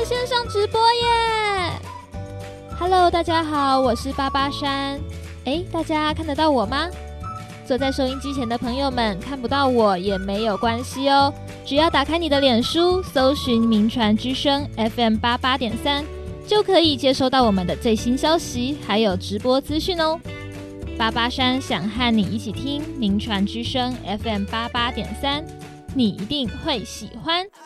线上直播耶 ！Hello， 大家好，我是巴巴山。大家看得到我吗？坐在收音机前的朋友们看不到我也没有关系哦，只要打开你的脸书，搜寻名传之声 FM88.3，就可以接收到我们的最新消息，还有直播资讯哦。巴巴山想和你一起听名传之声 FM88.3，你一定会喜欢。